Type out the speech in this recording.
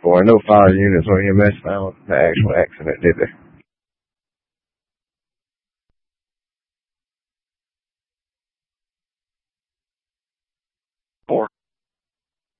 or no fire units or EMS found the actual accident, did they?